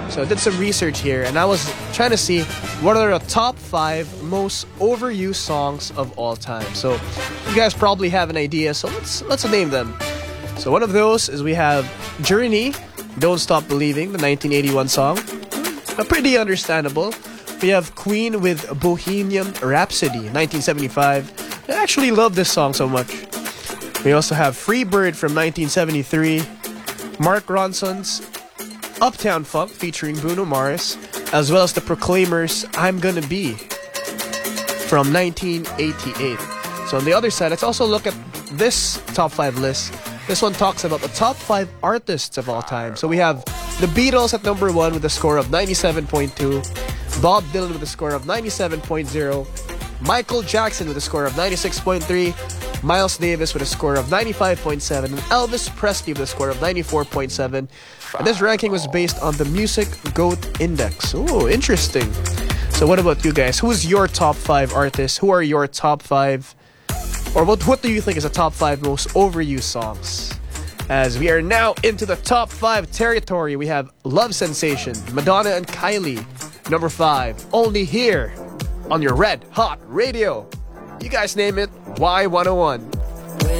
So I did some research here, and I was trying to see what are the top 5 most overused songs of all time. So you guys probably have an idea, so let's name them. So one of those is we have Journey, Don't Stop Believing, the 1981 song. Pretty understandable. We have Queen with Bohemian Rhapsody, 1975. I actually love this song so much. We also have Free Bird from 1973. Mark Ronson's Uptown Funk featuring Bruno Mars, as well as the Proclaimers' I'm Gonna Be from 1988. So on the other side, let's also look at this top 5 list. This one talks about the top 5 artists of all time. So we have the Beatles at number 1 with a score of 97.2, Bob Dylan with a score of 97.0, Michael Jackson with a score of 96.3, Miles Davis with a score of 95.7, and Elvis Presley with a score of 94.7. And this ranking was based on the Music GOAT Index. Oh, interesting. So what about you guys? Who's your top 5 artists? Who are your top 5? Or what do you think is the top 5 most overused songs? As we are now into the top 5 territory, we have Love Sensation, Madonna and Kylie. Number 5, only here on your Red Hot Radio. You guys name it, Y101.